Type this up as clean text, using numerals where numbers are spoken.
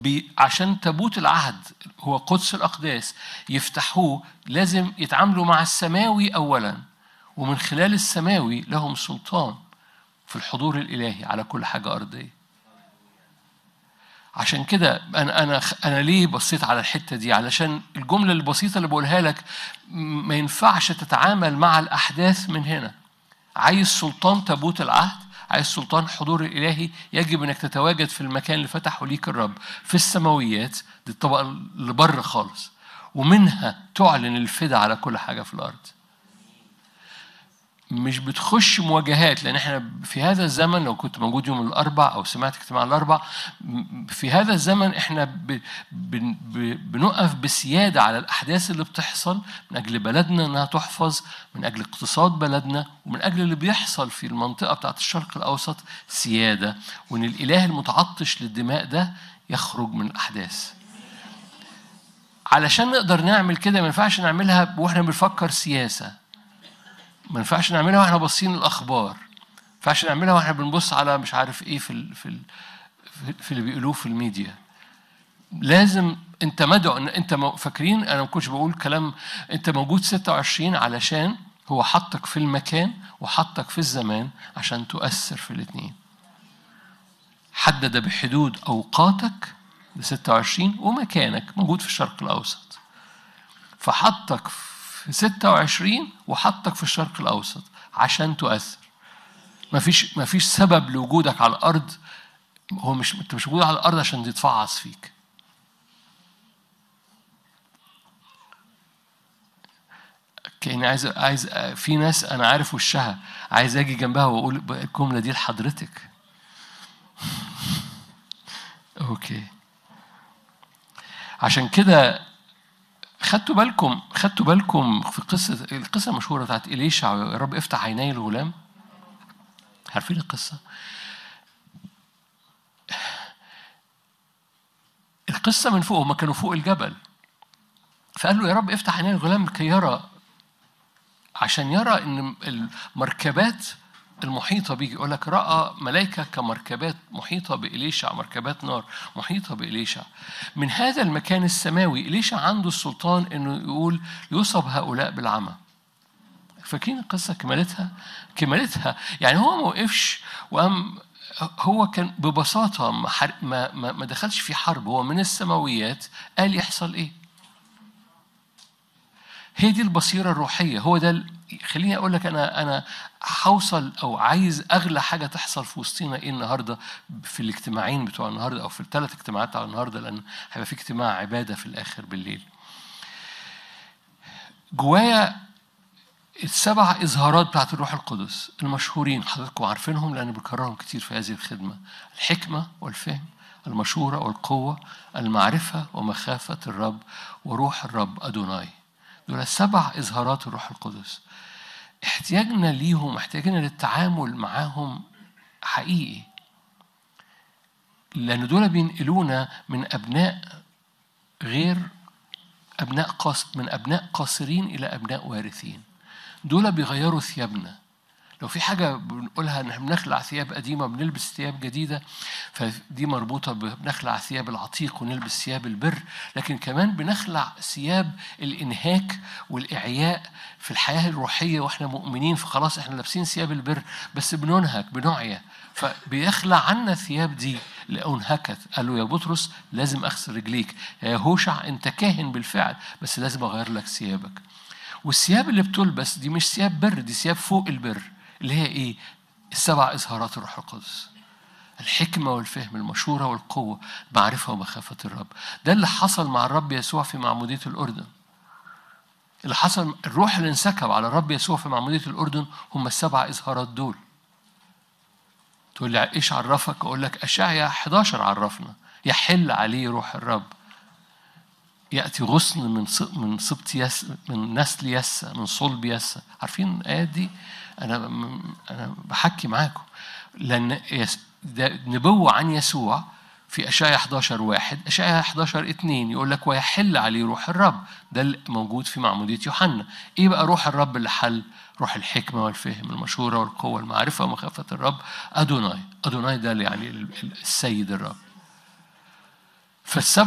عشان تابوت العهد هو قدس الأقداس يفتحوه، لازم يتعاملوا مع السماوي أولا، ومن خلال السماوي لهم سلطان في الحضور الإلهي على كل حاجة أرضية. عشان كده أنا ليه بصيت على الحتة دي؟ علشان الجملة البسيطة اللي بقولها لك ما ينفعش تتعامل مع الأحداث من هنا. عايز سلطان تابوت العهد، عايز سلطان حضور الإلهي، يجب أنك تتواجد في المكان اللي فتحه ليك الرب في السماويات، دي الطبقة اللي بره خالص، ومنها تعلن الفدا على كل حاجة في الأرض. مش بتخش مواجهات، لأن احنا في هذا الزمن، لو كنت موجود يوم الأربع أو سمعت اجتماع الأربع، في هذا الزمن احنا بنقف بسيادة على الأحداث اللي بتحصل من أجل بلدنا أنها تحفظ، من أجل اقتصاد بلدنا، ومن أجل اللي بيحصل في المنطقة بتاعت الشرق الأوسط سيادة، وأن الإله المتعطش للدماء ده يخرج من الأحداث. علشان نقدر نعمل كده ما ينفعش نعملها وإحنا بنفكر سياسة، ما ينفعش نعملها واحنا باصين الاخبار، ما ينفعش نعملها واحنا بنبص على مش عارف ايه في اللي بيقولوه في الميديا. لازم انت مدعو، انت فاكرين انا ما كنتش بقول كلام، انت موجود 26 علشان هو حطك في المكان وحطك في الزمان عشان تؤثر في الاثنين. حدد بحدود اوقاتك ل 26 ومكانك موجود في الشرق الاوسط، فحطك في 26 وحطك في الشرق الأوسط عشان تؤثر. مفيش سبب لوجودك على الأرض، هو أنت مش موجود على الأرض عشان تتفعص فيك. كأني عايز في ناس أنا عارف وشها، عايز أجي جنبها وأقول الجملة دي لحضرتك. أوكي، عشان كده خدتوا بالكم في القصة المشهورة بتاعت إليشع، يا رب افتح عيني الغلام. عارفين القصة؟ القصة من فوق، هم كانوا فوق الجبل، فقال له يا رب افتح عيني الغلام كي يرى، عشان يرى ان المركبات المحيطة بيجي. يقول لك رأى ملائكة كمركبات محيطة بإليشع، مركبات نار محيطة بإليشع. من هذا المكان السماوي إليشع عنده السلطان إنه يقول يصب هؤلاء بالعمى. فاكرين القصة كمالتها يعني هو ما وقفش وقام، هو كان ببساطة ما دخلش في حرب، هو من السماويات قال يحصل إيه. هي دي البصيرة الروحية، هو ده. خليني أقول لك أنا هوصل أو عايز أغلى حاجة تحصل في وسطينا إيه النهاردة في الاجتماعين بتوع النهاردة أو في الثلاث اجتماعات على النهاردة، لأن هيبقى في اجتماع عبادة في الآخر بالليل. جوايا السبع إظهارات بتاعت الروح القدس المشهورين، حضراتكم عارفينهم لأن بكررهم كتير في هذه الخدمة: الحكمة والفهم، المشورة والقوة، المعرفة ومخافة الرب، وروح الرب أدوناي. دول 7 إظهارات الروح القدس. احتياجنا ليهم، احتياجنا للتعامل معاهم حقيقي، لأن دول بينقلونا من أبناء غير أبناء من أبناء قاصرين إلى أبناء وارثين. دول بيغيروا ثيابنا. لو في حاجة بنقولها إن احنا بنخلع ثياب قديمة بنلبس ثياب جديدة، فدي مربوطة بنخلع ثياب العتيق ونلبس ثياب البر، لكن كمان بنخلع ثياب الإنهاك والإعياء في الحياة الروحية وإحنا مؤمنين، فخلاص إحنا لابسين ثياب البر بس بننهك بنعيا، فبيخلع عنا الثياب دي اللي أنهكت. قال له يا بطرس لازم أغسل رجليك، يا هوشع أنت كاهن بالفعل بس لازم أغير لك ثيابك. والثياب اللي بتلبس دي مش ثياب بر، دي ثياب فوق البر، اللي هي إيه؟ 7 إظهارات الروح القدس: الحكمة والفهم، المشورة والقوة، معرفة ومخافة الرب. ده اللي حصل مع الرب يسوع في معمودية الأردن. اللي حصل، الروح اللي انسكب على الرب يسوع في معمودية الأردن هم 7 إظهارات دول. تقول لي إيش عرفك؟ أقول لك أشعياء 11 عرفنا: يحل عليه روح الرب، يأتي غصن من سبط يس، من نسل يس، من صلب يس. عارفين الآيات دي؟ أنا بحكي معاكم لأن ده نبوة عن يسوع في أشعياء 11:1، أشعياء 11:2 يقول لك ويحل عليه روح الرب. ده اللي موجود في معمودية يوحنا. إيه بقى روح الرب اللي حل؟ روح الحكمة والفهم، المشورة والقوة، المعرفة ومخافة الرب أدوناي. أدوناي ده اللي يعني السيد الرب. فالسبب